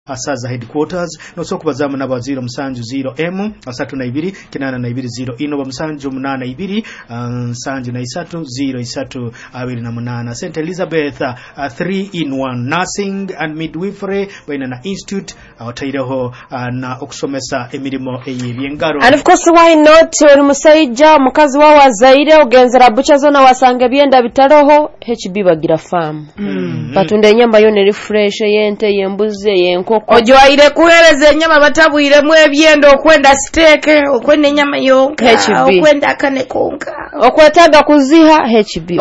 asaza headquarters no sokubazamu nabaziro musanju 0M 32 kinana na 20 ino musanju 82 musanju na 30 28 St Elizabeth 3-in-1 nursing and midwifery baina na institute awataireho na okusomesa emirimo eyebyengaro. And of course why not musayija mukazi wa wazaire ogenzera bucha zona wasanga byenda bitaroho HB bagira farm batunda enyamba yone refresh yente yembuze yenko ojoaire kuhereza enyama batabwire mu ebyendo okwenda steak okwenda enyama yonka okwenda akane konka okwetaga kuziha HB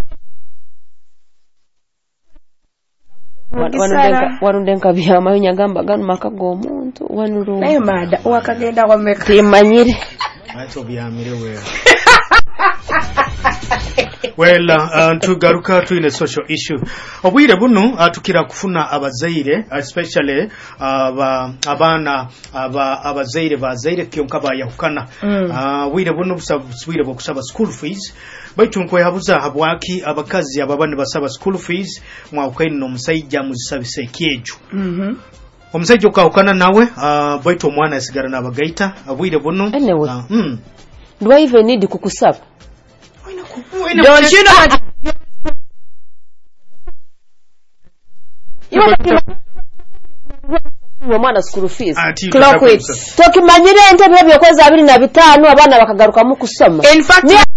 wanundenka byama nyagamba ganu makago omuntu wanuru nayo mada wakagenda kwa meka timanyire macho byamire wewe. Well, tugaruka tuine social issue. Obwire buno tukira kufuna abazaire especially abana abazaire bazaire kyonka bayahukana. Wire buno busabwire bokusaba school fees. Baitu nkwehabuza habwaki abakazi ababane basaba school fees mwaukaini no musajja muzisabise kyeju. Omusajja okahukana nawe baitu omwana asigara nabagaita abwire buno. Do I even need kukusaba? Don't you know what? Mwana school fees. Clock it. Tokimanyire ente byo kweza 25 abana bakagaruka mu kusoma. In fact,